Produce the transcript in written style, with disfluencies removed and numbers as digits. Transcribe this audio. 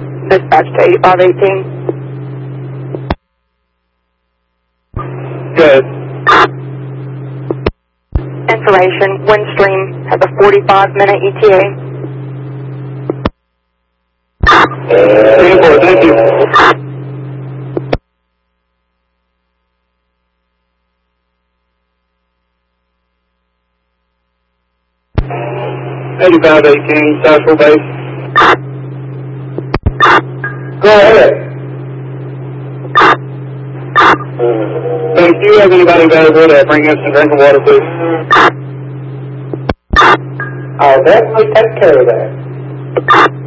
Dispatch to 8518. Good. Information, Windstream has a 45-minute ETA. Thank you. 8518, Central Base. Go ahead. Thank you. Have anybody available to bring us some drinking water, please? I'll definitely take care of that.